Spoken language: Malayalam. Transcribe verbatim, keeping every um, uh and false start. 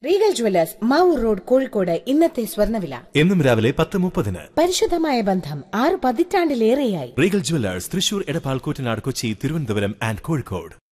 Regal jewellers Mavoor road Kozhikode. ഇന്നത്തെ സ്വർണ്ണവില എന്നും രാവിലെ പത്ത് മുപ്പതിന്. പരിശുദ്ധമായ ബന്ധം ആറ് പതിറ്റാണ്ടിലേറെയായി. Regal jewellers Thrissur, Edappal, Koottanad, Kochi, Thiruvananthapuram and Kozhikode.